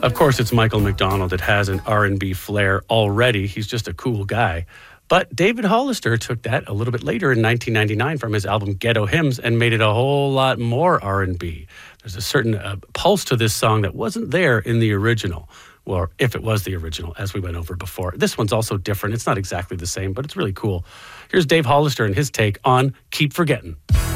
Of course, it's Michael McDonald that has an R&B flair already. He's just a cool guy. But David Hollister took that a little bit later in 1999 from his album Ghetto Hymns and made it a whole lot more R&B. There's a certain pulse to this song that wasn't there in the original. Or if it was the original, as we went over before. This one's also different. It's not exactly the same, but it's really cool. Here's Dave Hollister and his take on Keep Forgetting.